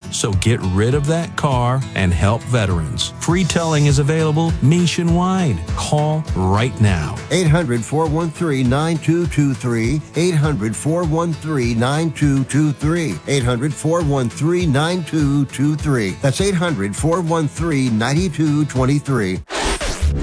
So get rid of that car and help veterans. Free towing is available nationwide. Call right now. 800-413-9223. 800-413-9223. 800-413-9223. That's 800-413-9223.